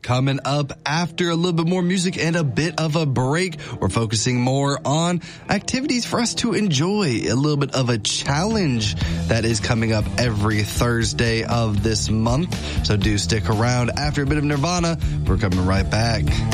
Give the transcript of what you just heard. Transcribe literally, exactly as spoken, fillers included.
Coming up after a little bit more music and a bit of a break, we're focusing more on activities for us to enjoy, a little bit of a challenge that is coming up every Thursday of this month. So do stick around. After a bit of Nirvana, we're coming right back.